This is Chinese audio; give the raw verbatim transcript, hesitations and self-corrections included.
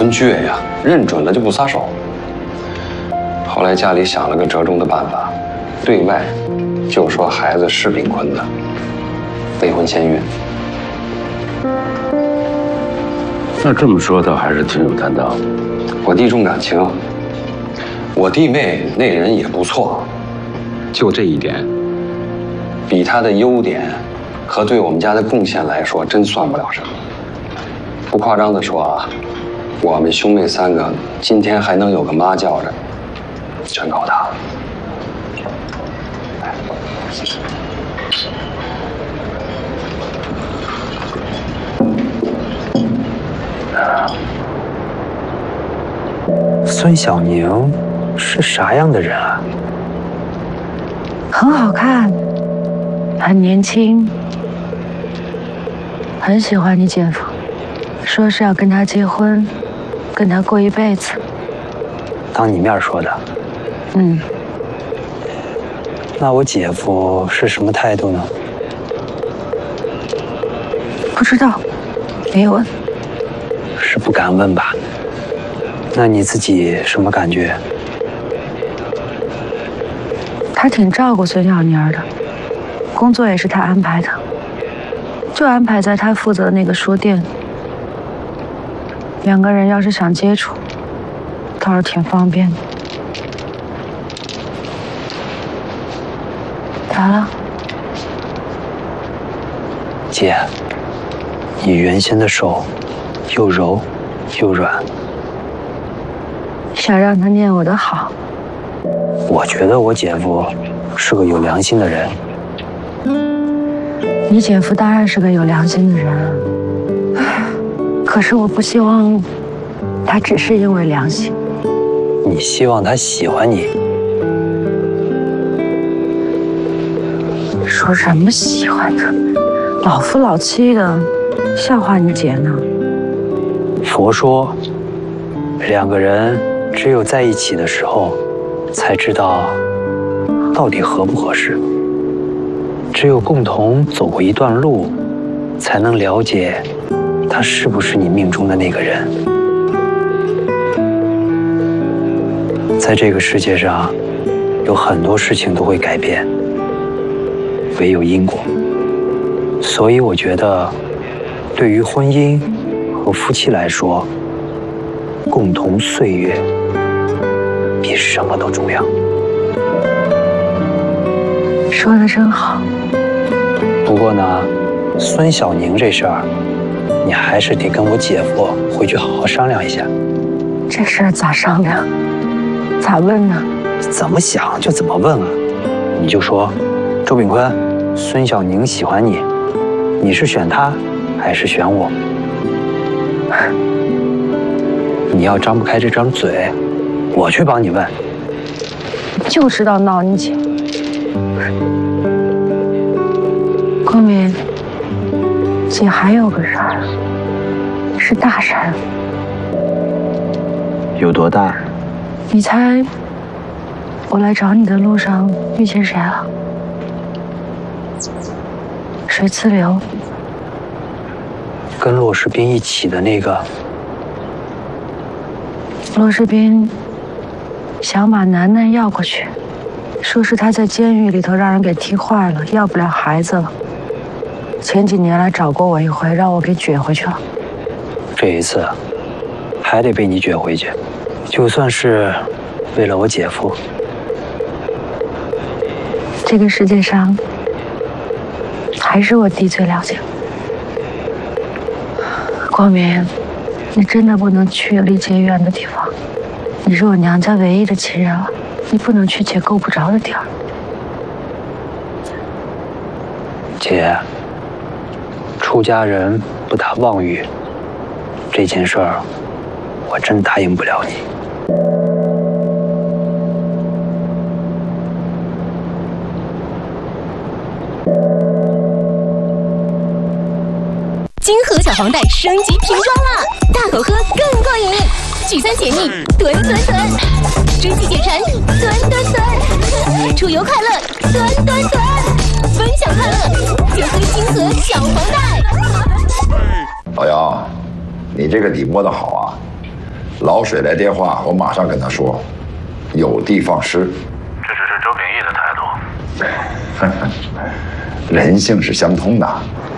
坤倔呀，认准了就不撒手。后来家里想了个折中的办法，对外就说孩子是炳坤的，未婚先孕。 那这么说倒还是挺有担当。 我弟重感情，我弟妹那人也不错，就这一点，比他的优点和对我们家的贡献来说，真算不了什么。不夸张的说啊，我们兄妹三个今天还能有个妈叫着，全靠他了。来，谢谢。 孙小宁是啥样的人啊？ 很好看，很年轻，很喜欢你姐夫，说是要跟他结婚，跟他过一辈子。 当你面说的。 嗯。 那我姐夫是什么态度呢？ 不知道，没问。 是不敢问吧？那你自己什么感觉？ 他挺照顾孙小宁的，工作也是他安排的，就安排在他负责的那个书店。两个人要是想接触，倒是挺方便的。咋了？ 姐，你原先的手又柔又软。 想让他念我的好。 我觉得我姐夫是个有良心的人。 你姐夫当然是个有良心的人，可是我不希望他只是因为良心。 你希望他喜欢你？ 说什么喜欢他？老夫老妻的，笑话你姐呢。 佛说，两个人只有在一起的时候，才知道到底合不合适。只有共同走过一段路，才能了解他是不是你命中的那个人。在这个世界上，有很多事情都会改变，唯有因果。所以我觉得，对于婚姻和夫妻来说，共同岁月比什么都重要。 说得真好。 不过呢，孙小宁这事儿，你还是得跟我姐夫回去好好商量一下。 这事儿咋商量？咋问呢？ 怎么想就怎么问啊！你就说，周炳坤，孙小宁喜欢你，你是选他还是选我？你要张不开这张嘴，我去帮你问。 就知道闹你姐。光明，姐还有个事儿，是大事儿。 有多大？ 你猜，我来找你的路上遇见谁了？水磁流。 跟骆世斌一起的那个。 骆世斌想把楠楠要过去，说是他在监狱里头让人给踢坏了，要不了孩子了。前几年来找过我一回，让我给撅回去了。 这一次还得被你撅回去，就算是为了我姐夫。 这个世界上还是我弟最了解。光明，你真的不能去离姐远的地方。你是我娘家唯一的亲人了，你不能去姐够不着的地儿。 姐，出家人不打妄语，这件事儿我真答应不了你。 金河小黄袋升级瓶装啦，大口喝更过瘾，聚餐解腻，吨吨吨，追剧解馋，吨吨吨，出游快乐，吨吨吨，分享快乐，就喝金河小黄袋。 老姚，你这个底摸得好啊， 老水来电话，我马上跟他说，有的放矢。 这只是周秉义的态度。 人性是相通的，